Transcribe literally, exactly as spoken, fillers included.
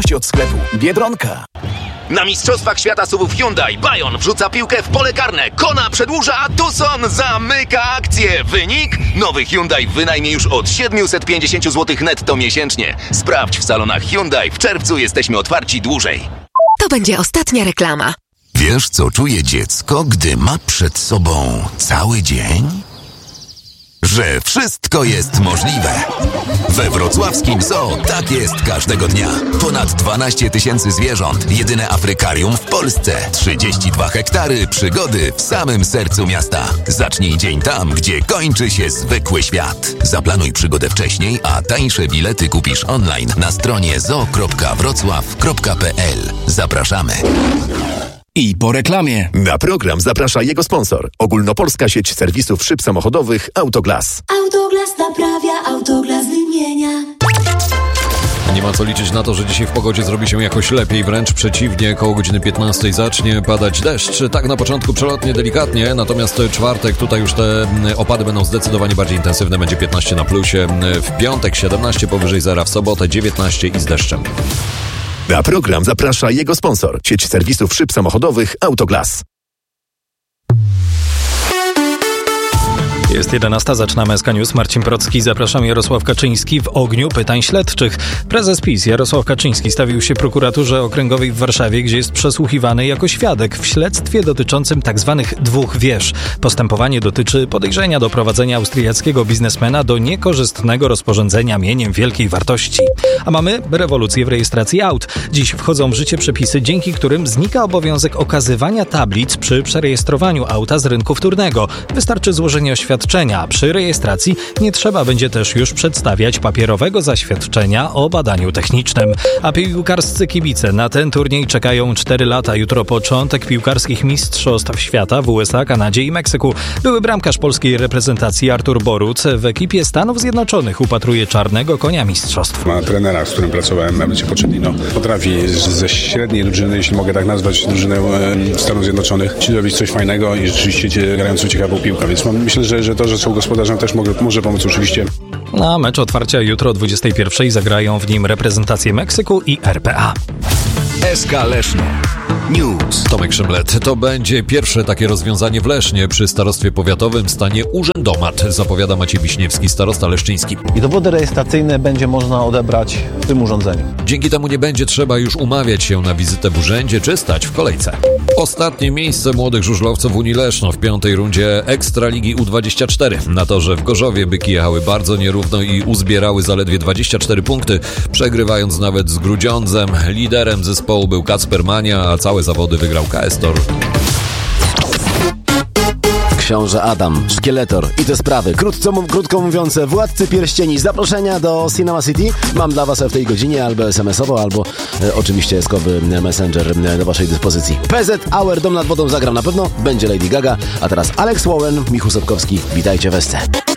Szczególności od sklepu Biedronka. Na Mistrzostwach Świata SUVów Hyundai Bayon wrzuca piłkę w pole karne. Kona przedłuża, a Tucson zamyka akcję. Wynik? Nowy Hyundai w wynajmie już od siedemset pięćdziesiąt złotych netto miesięcznie. Sprawdź w salonach Hyundai. W czerwcu jesteśmy otwarci dłużej. To będzie ostatnia reklama. Wiesz, co czuje dziecko, gdy ma przed sobą cały dzień? Że wszystko jest możliwe. We wrocławskim Zoo tak jest każdego dnia. Ponad dwanaście tysięcy zwierząt, jedyne afrykarium w Polsce, trzydzieści dwa hektary przygody w samym sercu miasta. Zacznij dzień tam, gdzie kończy się zwykły świat. Zaplanuj przygodę wcześniej, a tańsze bilety kupisz online na stronie zoo kropka wrocław kropka p l. Zapraszamy. I po reklamie. Na program zaprasza jego sponsor. Ogólnopolska sieć serwisów szyb samochodowych Autoglas. Autoglas naprawia, Autoglas wymienia. Nie ma co liczyć na to, że dzisiaj w pogodzie zrobi się jakoś lepiej, wręcz przeciwnie, koło godziny piętnastej zacznie padać deszcz. Tak na początku przelotnie, delikatnie, natomiast czwartek tutaj już te opady będą zdecydowanie bardziej intensywne, będzie piętnaście na plusie, w piątek siedemnaście powyżej zera, w sobotę dziewiętnaście i z deszczem. Na program zaprasza jego sponsor. Sieć serwisów szyb samochodowych Autoglas. Jest jedenasta, zaczynamy S K News. Marcin Procki, zapraszam. Jarosław Kaczyński w ogniu pytań śledczych. Prezes PiS Jarosław Kaczyński stawił się prokuraturze okręgowej w Warszawie, gdzie jest przesłuchiwany jako świadek w śledztwie dotyczącym tzw. dwóch wież. Postępowanie dotyczy podejrzenia doprowadzenia austriackiego biznesmena do niekorzystnego rozporządzenia mieniem wielkiej wartości. A mamy rewolucję w rejestracji aut. Dziś wchodzą w życie przepisy, dzięki którym znika obowiązek okazywania tablic przy przerejestrowaniu auta z rynku wtórnego. Wystarczy złożenie oświadczenia. Przy rejestracji nie trzeba będzie też już przedstawiać papierowego zaświadczenia o badaniu technicznym. A piłkarscy kibice na ten turniej czekają cztery lata. Jutro początek piłkarskich mistrzostw świata w U S A, Kanadzie i Meksyku. Były bramkarz polskiej reprezentacji Artur Boruc w ekipie Stanów Zjednoczonych upatruje czarnego konia mistrzostw. Ma trenera, z którym pracowałem, Emerycie Pochettino. Potrafi ze średniej drużyny, jeśli mogę tak nazwać, drużynę Stanów Zjednoczonych, zrobić coś fajnego i rzeczywiście grającą ciekawą piłkę. Więc mam, myślę, że, że to, że są gospodarzem, też może, może pomóc oczywiście. Na mecz otwarcia jutro o dwudziestej pierwszej zagrają w nim reprezentacje Meksyku i R P A. S K Leszno News. Tomek Szymlet. To będzie pierwsze takie rozwiązanie w Lesznie. Przy starostwie powiatowym stanie urzędomat, zapowiada Maciej Wiśniewski, starosta leszczyński. I dowody rejestracyjne będzie można odebrać w tym urządzeniu. Dzięki temu nie będzie trzeba już umawiać się na wizytę w urzędzie czy stać w kolejce. Ostatnie miejsce młodych żużlowców Unii Leszno w piątej rundzie Ekstraligi U dwadzieścia cztery. Na torze w Gorzowie byki jechały bardzo nierówno i uzbierały zaledwie dwadzieścia cztery punkty, przegrywając nawet z Grudziądzem. Liderem zespołu był Kacper Mania, a całe zawody wygrał K S Tor. Książę Adam, Szkieletor i te sprawy. Krótko, krótko mówiąc, Władcy Pierścieni. Zaproszenia do Cinema City mam dla Was w tej godzinie albo es em esowo, albo e, oczywiście eskowy Messenger e, do Waszej dyspozycji. P Z Hour, Dom nad wodą zagra na pewno, będzie Lady Gaga, a teraz Alex Warren, Michał Sobkowski. Witajcie w Esce.